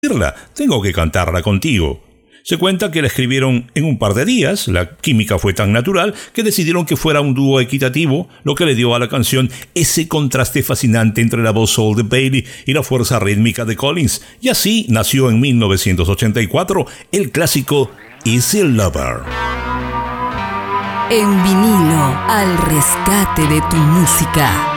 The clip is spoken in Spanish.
tengo que cantarla contigo. Se cuenta que la escribieron en un par de días, la química fue tan natural que decidieron que fuera un dúo equitativo, lo que le dio a la canción ese contraste fascinante entre la voz soul de Bailey y la fuerza rítmica de Collins, y así nació en 1984 el clásico Easy Lover. En vinilo, al rescate de tu música.